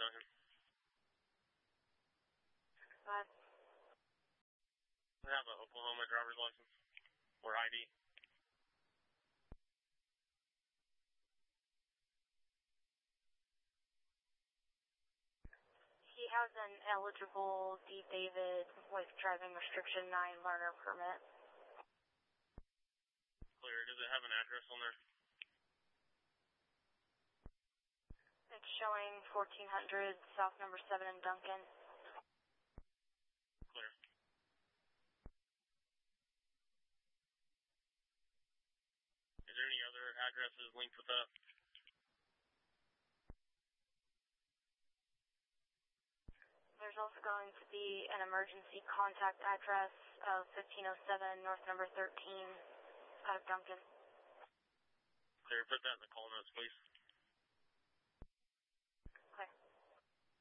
Duncan. I have an Oklahoma driver's license or ID. He has an eligible D. David with driving restriction 9 learner permit. Clear. Does it have an address on there? It's showing 1400 South number 7 in Duncan. Clear. Is there any other addresses linked with that? There's also going to be an emergency contact address of 1507 North number 13 out of Duncan. Clear. Put that in the call notes, please.